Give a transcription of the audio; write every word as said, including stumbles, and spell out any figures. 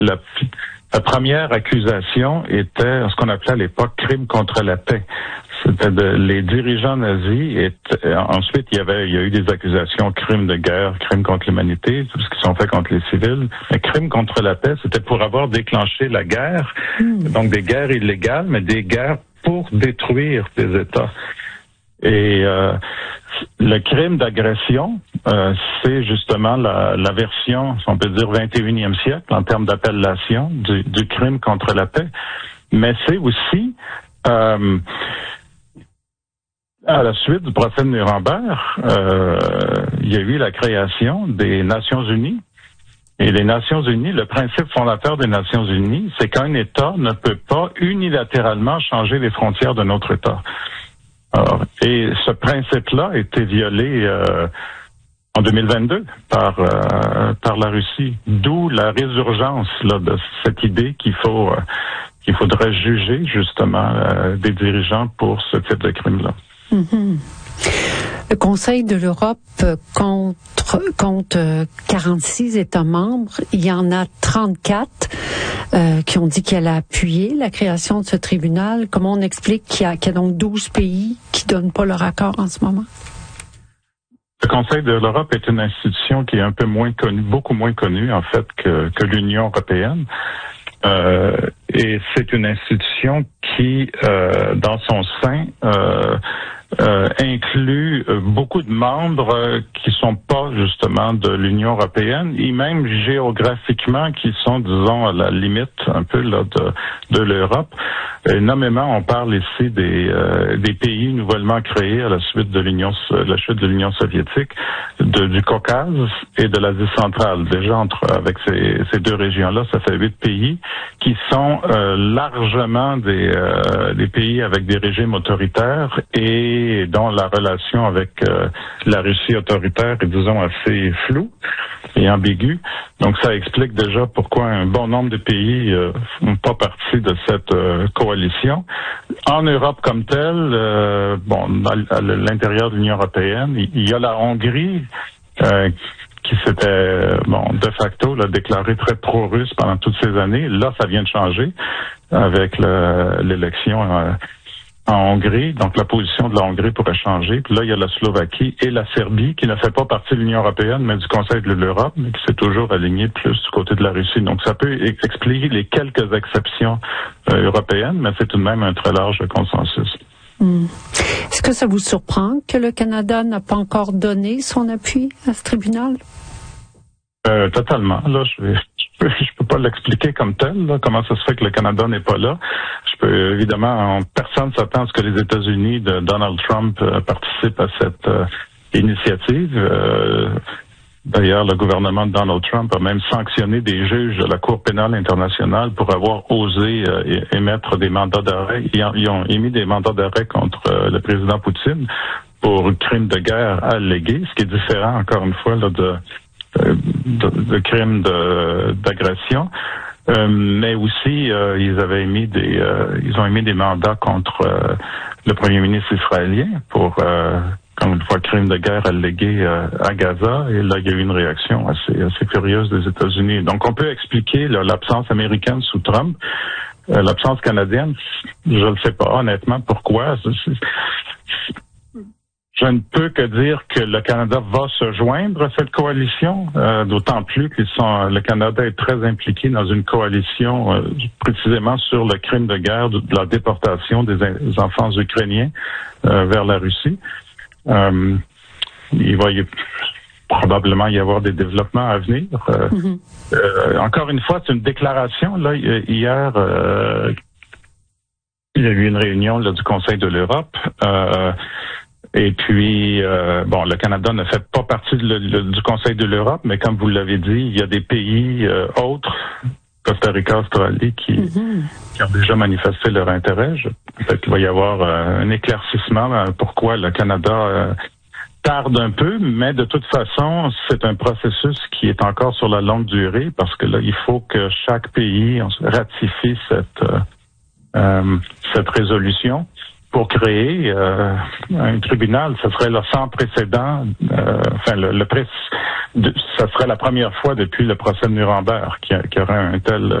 la, la première accusation était ce qu'on appelait à l'époque crime contre la paix. C'était de, les dirigeants nazis. Et euh, ensuite, il y avait, il y a eu des accusations crimes de guerre, crimes contre l'humanité, tout ce qui sont faits contre les civils. Mais crime contre la paix, c'était pour avoir déclenché la guerre. Mmh. Donc des guerres illégales, mais des guerres pour détruire des États. Et euh, le crime d'agression, euh, c'est justement la, la version, si on peut dire, vingt et unième siècle en termes d'appellation du, du crime contre la paix. Mais c'est aussi, euh, à la suite du procès de Nuremberg, euh, il y a eu la création des Nations Unies. Et les Nations Unies, le principe fondateur des Nations Unies, c'est qu'un État ne peut pas unilatéralement changer les frontières d'un autre État. Alors, et ce principe-là a été violé euh, en deux mille vingt-deux par euh, par la Russie, d'où la résurgence là, de cette idée qu'il faut euh, qu'il faudrait juger justement euh, des dirigeants pour ce type de crime-là. Mm-hmm. Le Conseil de l'Europe compte, compte quarante-six États membres. Il y en a trente-quatre euh, qui ont dit qu'elle a appuyé la création de ce tribunal. Comment on explique qu'il y a, qu'il y a donc douze pays qui ne donnent pas leur accord en ce moment? Le Conseil de l'Europe est une institution qui est un peu moins connue, beaucoup moins connue en fait que, que l'Union européenne. Euh, et c'est une institution qui, euh, dans son sein, euh, Euh, inclut euh, beaucoup de membres euh, qui sont pas justement de l'Union européenne et même géographiquement qui sont, disons, à la limite un peu là de, de l'Europe. Et nommément, on parle ici des, euh, des pays nouvellement créés à la suite de l'Union, la chute de l'Union soviétique, de, du Caucase et de l'Asie centrale. Déjà entre avec ces, ces deux régions-là, ça fait huit pays qui sont euh, largement des, euh, des pays avec des régimes autoritaires et et dont la relation avec euh, la Russie autoritaire est, disons, assez floue et ambiguë. Donc, ça explique déjà pourquoi un bon nombre de pays euh, font pas partie de cette euh, coalition. En Europe comme telle, euh, bon, à l'intérieur de l'Union européenne, il y a la Hongrie euh, qui s'était, bon, de facto, là, déclaré très pro-russe pendant toutes ces années. Là, ça vient de changer avec le, l'élection euh, en Hongrie, donc la position de la Hongrie pourrait changer. Puis là, il y a la Slovaquie et la Serbie qui ne fait pas partie de l'Union européenne, mais du Conseil de l'Europe, mais qui s'est toujours aligné plus du côté de la Russie. Donc ça peut expliquer les quelques exceptions euh, européennes, mais c'est tout de même un très large consensus. Mmh. Est-ce que ça vous surprend que le Canada n'a pas encore donné son appui à ce tribunal? Euh, totalement. Là, je vais... Je peux, je peux pas l'expliquer comme tel, là, comment ça se fait que le Canada n'est pas là. Je peux, évidemment, on, personne s'attend à ce que les États-Unis de Donald Trump euh, participent à cette euh, initiative. Euh, d'ailleurs, le gouvernement de Donald Trump a même sanctionné des juges de la Cour pénale internationale pour avoir osé euh, émettre des mandats d'arrêt. Ils ont, ils ont émis des mandats d'arrêt contre euh, le président Poutine pour crime de guerre allégué, ce qui est différent, encore une fois, là, de De, de crimes de, d'agression, euh, mais aussi euh, ils avaient émis des, euh, ils ont émis des mandats contre euh, le premier ministre israélien pour, euh, comme une fois, crime de guerre allégué euh, à Gaza. Et là, il y a eu une réaction assez, assez furieuse des États-Unis. Donc, on peut expliquer là, l'absence américaine sous Trump, euh, l'absence canadienne. Je ne sais pas honnêtement pourquoi. C'est, c'est, Je ne peux que dire que le Canada va se joindre à cette coalition, euh, d'autant plus que le Canada est très impliqué dans une coalition euh, précisément sur le crime de guerre, de, de la déportation des, des enfants ukrainiens euh, vers la Russie. Euh, il va y, probablement y avoir des développements à venir. Euh, mm-hmm. euh, encore une fois, c'est une déclaration. Là, hier, euh, il y a eu une réunion là, du Conseil de l'Europe. Euh, Et puis, euh, bon, le Canada ne fait pas partie de le, le, du Conseil de l'Europe, mais comme vous l'avez dit, il y a des pays euh, autres, Costa Rica, Australie, qui, mm-hmm. qui ont déjà manifesté leur intérêt. Je, peut-être qu'il va y avoir euh, un éclaircissement euh, pourquoi le Canada euh, tarde un peu, mais de toute façon, c'est un processus qui est encore sur la longue durée, parce que là, il faut que chaque pays ratifie cette, euh, euh, cette résolution. pour créer euh, un tribunal. Ce serait là sans précédent. Euh, enfin, le, le pré- de, ça serait la première fois depuis le procès de Nuremberg qu'il y, qu'il y aurait un tel